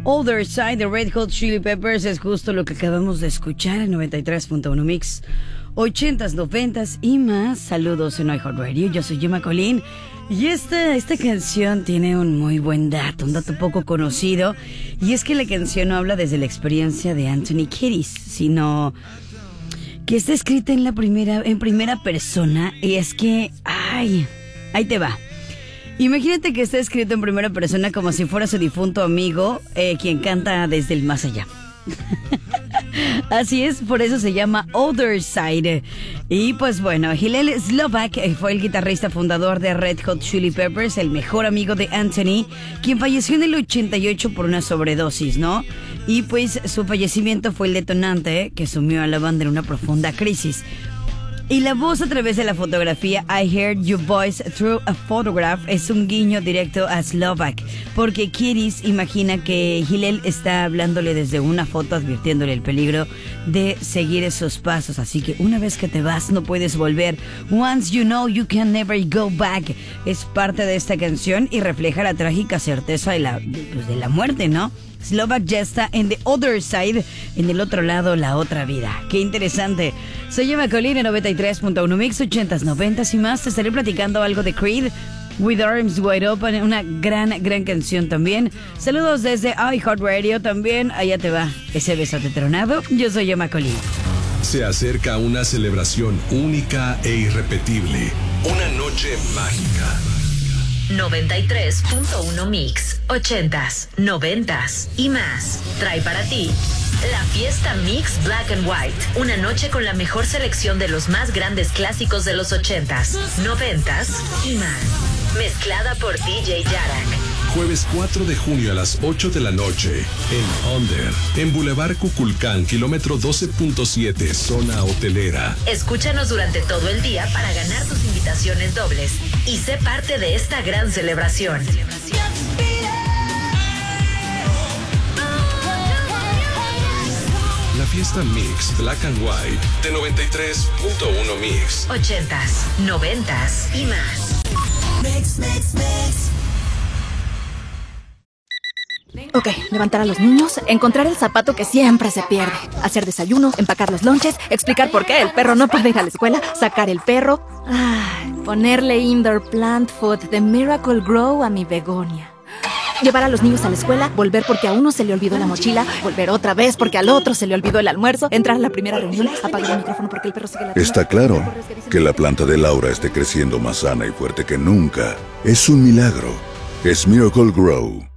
Other Side de Red Hot Chili Peppers es justo lo que acabamos de escuchar en 93.1 Mix. 80s, 90s y más. Saludos en iHeartRadio. Yo soy Gemma Colín. Y esta canción tiene un muy buen dato, un dato poco conocido. Y es que la canción no habla desde la experiencia de Anthony Kiedis, sino que está escrita en primera persona. Y es que, ahí te va. Imagínate que está escrito en primera persona como si fuera su difunto amigo, quien canta desde el más allá. Así es, por eso se llama Other Side. Y pues bueno, Hillel Slovak fue el guitarrista fundador de Red Hot Chili Peppers, el mejor amigo de Anthony, quien falleció en el 88 por una sobredosis, ¿no? Y pues su fallecimiento fue el detonante que sumió a la banda en una profunda crisis. Y la voz a través de la fotografía I Heard Your Voice Through a Photograph es un guiño directo a Slovak, porque Kiedis imagina que Hillel está hablándole desde una foto, advirtiéndole el peligro de seguir esos pasos. Así que una vez que te vas no puedes volver. Once you know you can never go back. Es parte de esta canción y refleja la trágica certeza de la muerte, ¿no? Slovak ya está en the other side, en el otro lado, la otra vida. Qué interesante. Soy Gemma Colín en 93.1 Mix, 80s, 90s y más. Te estaré platicando algo de Creed, With Arms Wide Open, una gran canción también. Saludos desde iHeartRadio también. Allá te va ese besote tronado. Yo soy Gemma Colín. Se acerca una celebración única e irrepetible. Una noche mágica. 93.1 Mix, 80s, 90s y más. Trae para ti la fiesta Mix Black and White. Una noche con la mejor selección de los más grandes clásicos de los 80s, 90s y más. Mezclada por DJ Yarak. Jueves 4 de junio a las 8 de la noche en Under, en Boulevard Cuculcán, kilómetro 12.7, zona hotelera. Escúchanos durante todo el día para ganar tus invitaciones dobles y sé parte de esta gran celebración. La fiesta Mix Black and White de 93.1 Mix. 80s, 90s y más. Mix. Ok, levantar a los niños, encontrar el zapato que siempre se pierde, hacer desayuno, empacar los lonches, explicar por qué el perro no puede ir a la escuela, sacar el perro, ponerle indoor plant food de Miracle Grow a mi begonia. Llevar a los niños a la escuela, volver porque a uno se le olvidó la mochila, volver otra vez porque al otro se le olvidó el almuerzo, entrar a la primera reunión, apagar el micrófono porque el perro sigue ladrando. Está claro que la planta de Laura esté creciendo más sana y fuerte que nunca. Es un milagro. Es Miracle Grow.